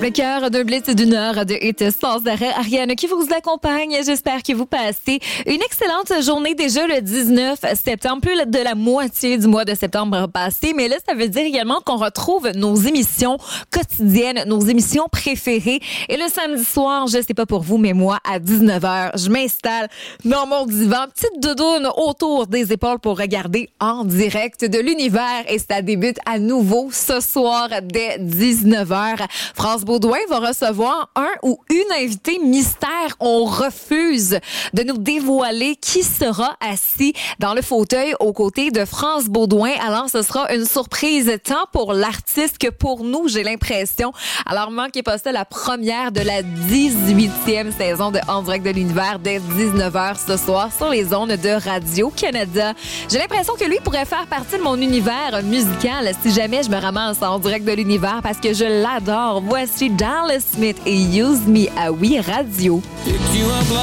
plein cœur d'un blitz d'une heure de hit sans arrêt. Ariane qui vous accompagne. J'espère que vous passez une excellente journée déjà le 19 septembre. Plus de la moitié du mois de septembre passé. Mais là, ça veut dire également qu'on retrouve nos émissions quotidiennes, nos émissions préférées. Et le samedi soir, je sais pas pour vous, mais moi, à 19h, je m'installe dans mon divan, petite doudoune autour des épaules pour regarder en direct de l'univers. Et ça débute à nouveau ce soir dès 19h. France Baudouin va recevoir un ou une invitée mystère. On refuse de nous dévoiler qui sera assis dans le fauteuil aux côtés de France Baudouin. Alors, ce sera une surprise tant pour l'artiste que pour nous, j'ai l'impression. Alors, manquez pas ça, la première de la 18e saison de En direct de l'univers dès 19h ce soir sur les ondes de Radio-Canada. J'ai l'impression que lui pourrait faire partie de mon univers musical si jamais je me ramasse en direct de l'univers parce que je l'adore. Voici Dallas Smith et Use Me à Oui Radio.